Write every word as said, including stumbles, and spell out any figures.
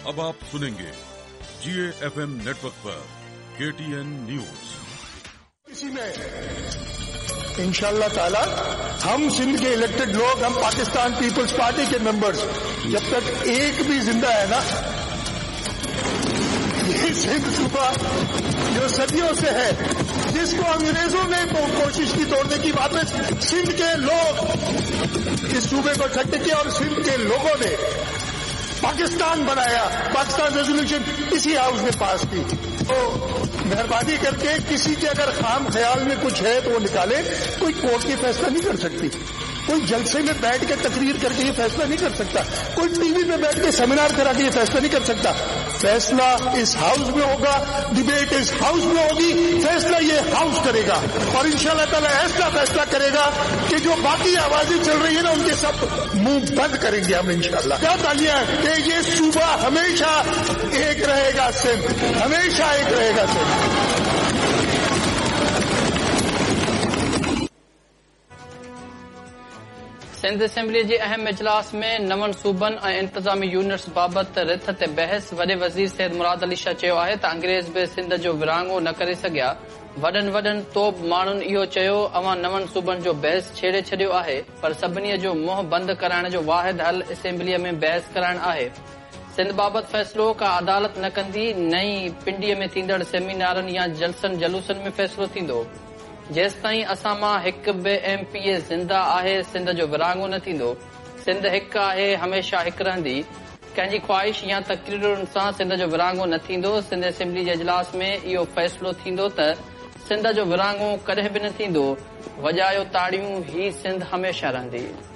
अब आप सुनेंगे जीए एफएम नेटवर्क पर केटीएन न्यूज। इसी में इंशाअल्लाह ताला हम सिंध के इलेक्टेड लोग, हम पाकिस्तान पीपल्स पार्टी के मेंबर्स, जब तक एक भी जिंदा है ना, ये सिंध सूबा जो सदियों से है, जिसको अंग्रेजों ने कोशिश की तोड़ने की, वापस सिंध के लोग इस सूबे को इकट्ठे किया और सिंध के लोगों ने पाकिस्तान बनाया। पाकिस्तान रेजोल्यूशन इसी हाउस ने पास की। तो मेहरबानी करके किसी के अगर खाम ख्याल में कुछ है तो वो निकाले। कोई कोर्ट की फैसला नहीं कर सकती, कोई जलसे में बैठ के तकरीर करके ये फैसला नहीं कर सकता, कोई टीवी में बैठ के सेमिनार करा के ये फैसला नहीं कर सकता। फैसला इस हाउस में होगा, डिबेट इस हाउस में होगी, फैसला ये हाउस करेगा और इंशाअल्लाह ताला ऐसा फैसला करेगा कि जो बाकी आवाजें चल रही है ना, उनके सब मुंह बंद करेंगे हम इंशाअल्लाह। क्या तालियां कि ये सूबा हमेशा एक रहेगा, सिंध हमेशा एक रहेगा सिंध। सिंध असेंबली जे अहम इजलास में नवनि सूबनि ऐं इंतज़ामी यूनिट्स बाबति रिथ ते बहस। वॾे वज़ीर सैयद मुराद अली शाह चयो आहे त अंग्रेज़ बि सिंध जो विरहाङो न करे सघिया। वॾनि वॾनि तोब माण्हुनि इहो चयो, अवां नवनि सूबनि जो बहस छेड़े छॾियो आहे, पर सभिनी जो मुंहुं बंदि कराइण जो वाहिद हल असेंबलीअ में बहस कराइण आहे। सिंध बाबति फ़ैसिलो का अदालत न कंदी, नई पिंडीअ में थींदड़ सेमिनारनि या जलसनि जलूसनि में फ़ैसिलो थींदो। जेसिताईं असां मां हिकु बि एम पी ए ज़िंदा आहे, सिंध जो विरहाङो न थींदो। सिंध हिकु आहे, हमेशा हिकु रहंदी। कंहिंजी ख्वाहिश या तकरीरुनि सां सिंध जो विरहाङो न थींदो। सिंध असेंबली जे इजलास में इहो फ़ैसिलो थींदो त सिंध जो विरहाङो कॾहिं बि न थींदो। वॼायो ताड़ियूं, ही सिंध हमेशा रहंदी।